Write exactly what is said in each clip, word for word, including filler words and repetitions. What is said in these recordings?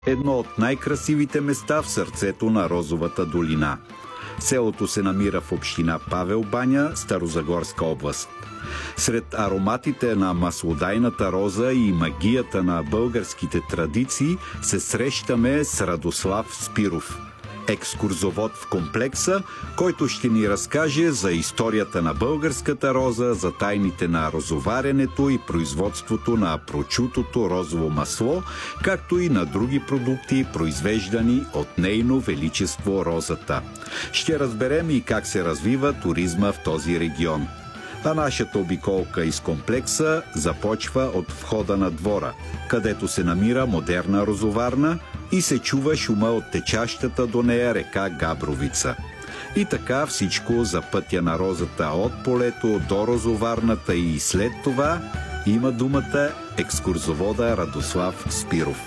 Едно от най-красивите места в сърцето на Розовата долина. Селото се намира в община Павел баня, Старозагорска област. Сред ароматите на маслодайната роза и магията на българските традиции се срещаме с Радослав Спиров, екскурзовод в комплекса, който ще ни разкаже за историята на българската роза, за тайните на розоваренето и производството на прочутото розово масло, както и на други продукти, произвеждани от нейно величество розата. Ще разберем и как се развива туризма в този регион. А нашата обиколка из комплекса започва от входа на двора, където се намира модерна розоварна и се чува шума от течащата до нея река Габровица. И така всичко за пътя на розата от полето до розоварната и след това има думата екскурзовода Радослав Спиров.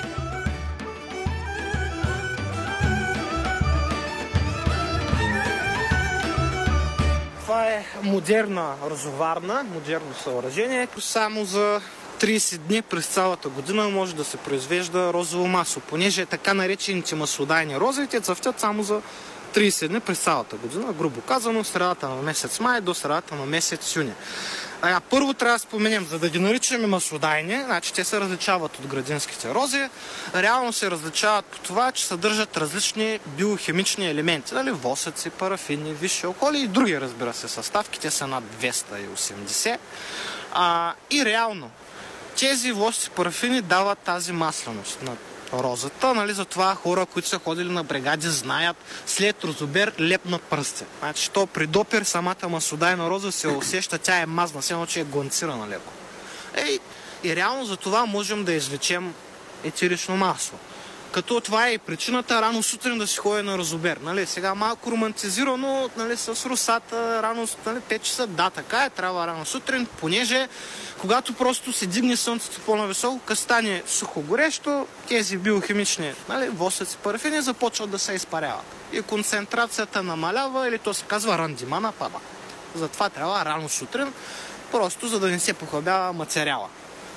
Това е модерна розоварна, модерно съоръжение. Само за трийсет дни през цялата година може да се произвежда розово масло, понеже така наречените маслодайни рози те цъфтят само за трийсет дни през цялата година, грубо казано, средата на месец май до средата на месец юни. А, първо трябва да споменем, за да ги наричаме маслодайни, значи те се различават от градинските рози. Реално се различават по това, че съдържат различни биохимични елементи, дали восъци, парафини, висши алкохоли и други, разбира се, съставки. Те са над двеста и осемдесет. А, и реално тези восъци, парафини дават тази масленост на розата, нали, затова хора, които са ходили на бригади, знаят след розобер лепнат пръсти. Значи, то при допир самата маслодайна роза се усеща, тя е мазна, все едно, че е гланцирана леко. Ей, и реално за това можем да извлечем етерично масло. Като това е и причината рано сутрин да си ходи на розобер. Нали, сега малко романтизирано, нали, с русата, рано, нали, пет часа, да, така е, трябва рано сутрин, понеже когато просто се дигне слънцето по-нависоко, като стане сухо горещо, тези биохимични, нали, восъци, парафини започват да се изпаряват. И концентрацията намалява, или то се казва рандимана пада. Затова трябва рано сутрин, просто за да не се похабява материала.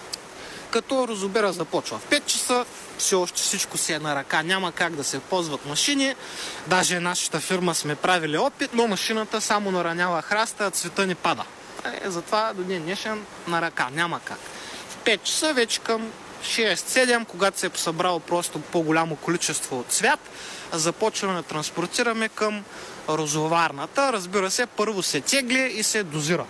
Като розобера започва в пет часа, все още всичко си е на ръка, няма как да се ползват машини. Даже нашата фирма сме правили опит, но машината само наранява храста, а цвета не пада. Е, затова до ден днешен на ръка, няма как. В пет часа вече към шест-седем, когато се е събрало просто по-голямо количество цвят, започваме да транспортираме към розоварната. Разбира се, първо се тегли и се дозира.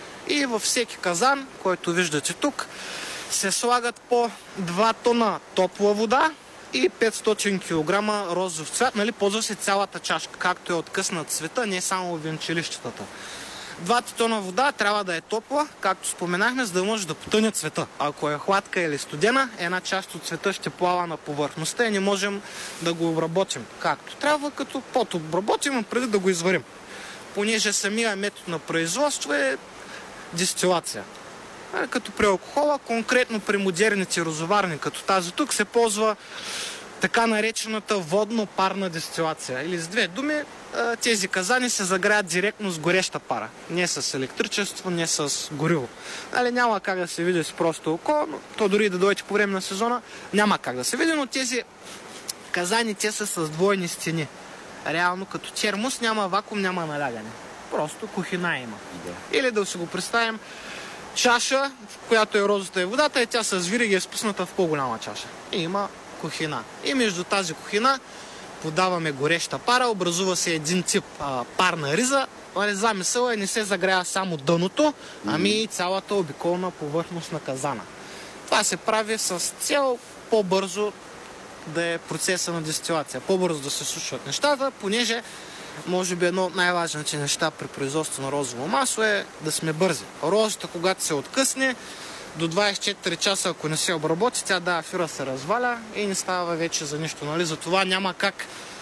И във всеки казан, който виждате тук, се слагат по два тона топла вода и петстотин килограма розов цвят. Нали, ползва се цялата чашка, както е откъснат цвета, не само венчелищата. Двата тона вода трябва да е топла, както споменахме, за да може да потъне цвета. Ако е хладка или студена, една част от цвета ще плава на повърхността и не можем да го обработим както трябва, като по-обработим преди да го изварим. Понеже самия метод на производство е дестилация. Като при алкохола, конкретно при модерните розоварни, като тази тук, се ползва така наречената водно-парна дестилация. Или с две думи, тези казани се загряват директно с гореща пара. Не с електричество, не с гориво. Нали, няма как да се види с просто око, но то дори да дойдете по време на сезона, няма как да се види, но тези казани, те са с двойни стени. Реално като термос, няма вакуум, няма налягане. Просто кухина има. Да. Или да си го представим чаша, в която е розата и водата, и тя с вириги е спусната в по-голяма чаша. И има кухина. И между тази кухина подаваме гореща пара, образува се един тип а, парна риза. Замисъл е, не се загрява само дъното, ами и цялата обиколна повърхност на казана. Това се прави с цел по-бързо да е процеса на дестилация, по-бързо да се случват нещата, понеже може би едно от най-важните неща при производство на розово масло е да сме бързи. Розата, когато се откъсне, до двайсет и четири часа, ако не се обработи, тя да, фира се разваля и не става вече за нищо. Нали? Затова няма как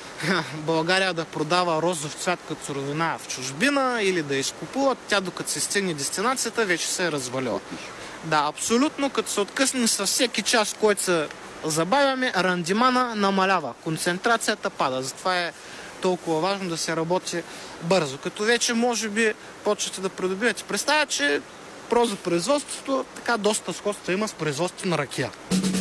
България да продава розов цвят като суровина в чужбина или да изкупуват. Тя, докато се стигне дестинацията, вече се е развалила. Да, абсолютно, като се откъсне със всеки час, който се забавяме, рандимана намалява. Концентрацията пада. Затова е толкова важно да се работи бързо. Като вече може би почвате да придобивате представя, че прозопроизводството така доста сходство има с производството на ракия.